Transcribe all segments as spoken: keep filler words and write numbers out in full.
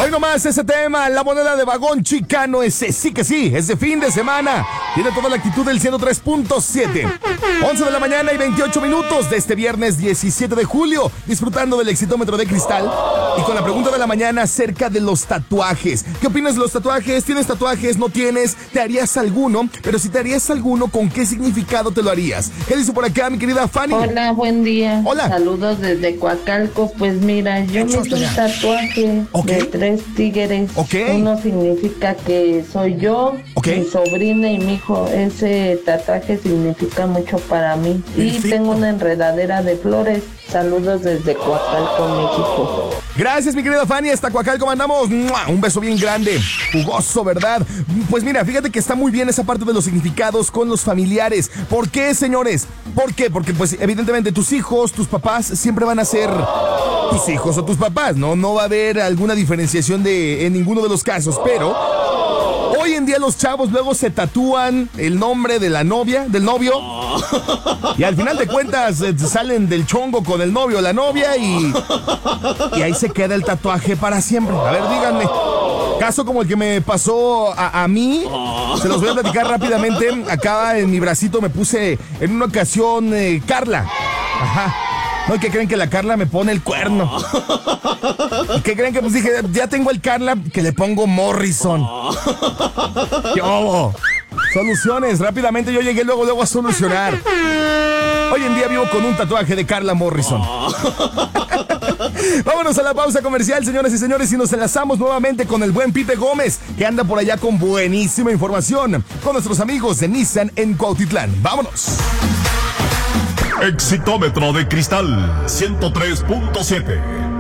Hoy nomás ese tema, la moneda de vagón chicano, ese sí que sí, ese fin de semana. Tiene toda la actitud del ciento tres punto siete. once de la mañana y veintiocho minutos de este viernes diecisiete de julio, disfrutando del exitómetro de cristal y con la pregunta de la mañana acerca de los tatuajes. ¿Qué opinas de los tatuajes? ¿Tienes tatuajes? ¿No tienes? ¿Te harías alguno? Pero si te harías alguno, ¿con qué significado te lo harías? ¿Qué dice por acá mi querida Fanny? Hola, buen día. Hola. Saludos desde Coacalco. Pues mira, yo me hice un tatuaje okay. de tres tigres. Okay. Uno significa que soy yo, okay. mi sobrina y mi hijo. Ese tatuaje significa mucho para mí. Perfecto. Y tengo una enredadera de flores. Saludos desde Coacalco, México. Gracias, mi querida Fanny. Hasta Coacalco mandamos un beso bien grande, jugoso, ¿verdad? Pues mira, fíjate que está muy bien esa parte de los significados con los familiares. ¿Por qué, señores? ¿Por qué? Porque, pues, evidentemente, tus hijos, tus papás, siempre van a ser tus hijos o tus papás, ¿no? No va a haber alguna diferenciación de, en ninguno de los casos, pero hoy en día los chavos luego se tatúan el nombre de la novia, del novio, y al final de cuentas eh, salen del chongo con el novio o la novia y, y ahí se queda el tatuaje para siempre. A ver, díganme, caso como el que me pasó a, a mí, se los voy a platicar rápidamente. Acá en mi bracito me puse en una ocasión eh, Carla. Ajá. No, ¿qué creen? Que la Carla me pone el cuerno. ¿Y qué creen? Que pues dije, ya tengo el Carla, que le pongo Morrison. Yo, soluciones, rápidamente yo llegué luego, luego a solucionar. Hoy en día vivo con un tatuaje de Carla Morrison. Vámonos a la pausa comercial, señoras y señores, y nos enlazamos nuevamente con el buen Pipe Gómez, que anda por allá con buenísima información, con nuestros amigos de Nissan en Cuautitlán. ¡Vámonos! Exitómetro de cristal ciento tres punto siete.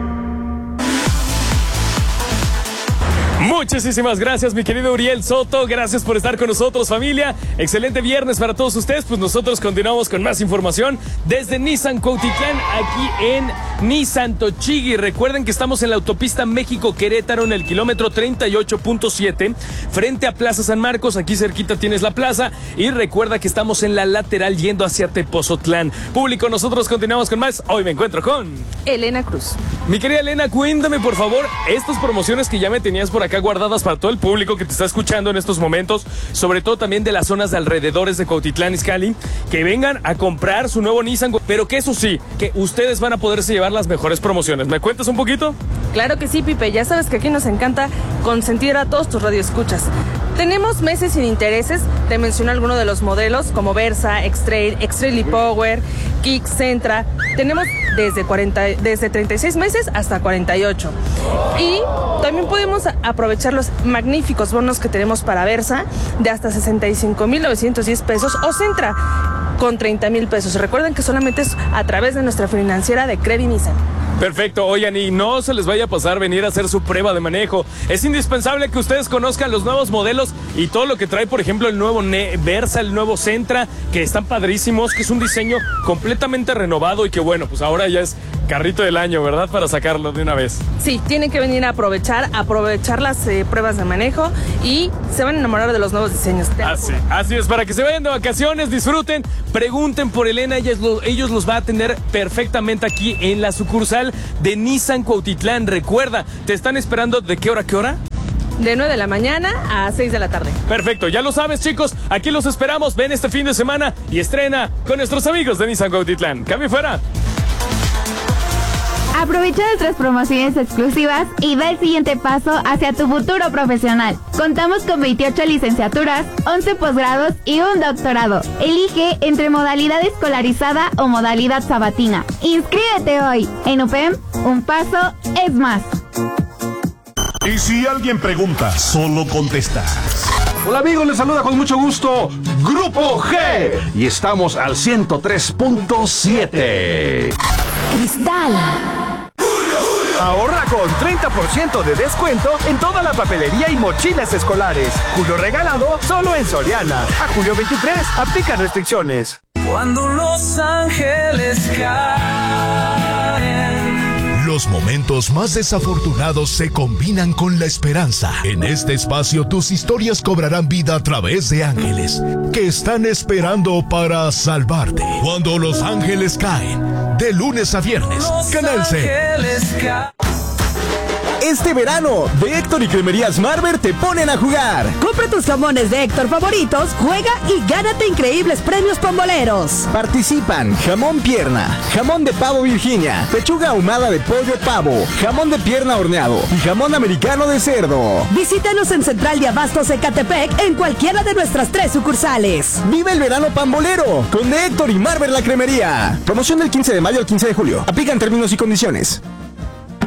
Muchísimas gracias, mi querido Uriel Soto. Gracias por estar con nosotros, familia. Excelente viernes para todos ustedes. Pues nosotros continuamos con más información desde Nissan Cuautitlán, aquí en Nissan Tochigui. Recuerden que estamos en la autopista México-Querétaro, en el kilómetro treinta y ocho punto siete, frente a Plaza San Marcos. Aquí cerquita tienes la plaza. Y recuerda que estamos en la lateral yendo hacia Tepozotlán. Público, nosotros continuamos con más. Hoy me encuentro con Elena Cruz. Mi querida Elena, cuéntame por favor estas promociones que ya me tenías por acá guardadas para todo el público que te está escuchando en estos momentos, sobre todo también de las zonas de alrededores de Cuautitlán Izcalli, que vengan a comprar su nuevo Nissan, pero que eso sí, que ustedes van a poderse llevar las mejores promociones. ¿Me cuentas un poquito? Claro que sí, Pipe, ya sabes que aquí nos encanta consentir a todos tus radioescuchas. Tenemos meses sin intereses, te menciono algunos de los modelos como Versa, X-Trail, X-Trail e-Power, Kick, Sentra. Tenemos desde, cuarenta, desde treinta y seis meses hasta cuarenta y ocho. Y también podemos aprovechar los magníficos bonos que tenemos para Versa de hasta sesenta y cinco mil novecientos diez pesos o Sentra con treinta mil pesos. Recuerden que solamente es a través de nuestra financiera de Credit Nissan. Perfecto, oigan, y no se les vaya a pasar venir a hacer su prueba de manejo. Es indispensable que ustedes conozcan los nuevos modelos y todo lo que trae, por ejemplo, el nuevo Ne- Versa, el nuevo Sentra, que están padrísimos, que es un diseño completamente renovado y que bueno, pues ahora ya es carrito del año, ¿verdad? Para sacarlo de una vez. Sí, tienen que venir a aprovechar, aprovechar las eh, pruebas de manejo y se van a enamorar de los nuevos diseños. Así, así es, para que se vayan de vacaciones, disfruten, pregunten por Elena, ellos, lo, ellos los va a atender perfectamente aquí en la sucursal de Nissan Cuautitlán. Recuerda, te están esperando ¿de qué hora a qué hora? De nueve de la mañana a seis de la tarde. Perfecto, ya lo sabes, chicos, aquí los esperamos. Ven este fin de semana y estrena con nuestros amigos de Nissan Cuautitlán. Cambio fuera. Aprovecha nuestras promociones exclusivas y da el siguiente paso hacia tu futuro profesional. Contamos con veintiocho licenciaturas, once posgrados y un doctorado. Elige entre modalidad escolarizada o modalidad sabatina. ¡Inscríbete hoy! En U P E M, un paso es más. Y si alguien pregunta, solo contesta. Hola amigos, les saluda con mucho gusto Grupo G y estamos al ciento tres punto siete. Cristal. Ahorra con treinta por ciento de descuento en toda la papelería y mochilas escolares. Julio regalado solo en Soriana. A julio veintitrés, aplica restricciones. Cuando los ángeles caen. Los momentos más desafortunados se combinan con la esperanza. En este espacio tus historias cobrarán vida a través de ángeles que están esperando para salvarte. Cuando los ángeles caen, de lunes a viernes, Canal C. este verano. De Héctor y Cremerías Marber te ponen a jugar. Compra tus jamones de Héctor favoritos, juega y gánate increíbles premios pamboleros. Participan jamón pierna, jamón de pavo Virginia, pechuga ahumada de pollo pavo, jamón de pierna horneado y jamón americano de cerdo. Visítanos en Central de Abastos Ecatepec en cualquiera de nuestras tres sucursales. Vive el verano pambolero con de Héctor y Marber la Cremería. Promoción del quince de mayo al quince de julio. Aplican términos y condiciones.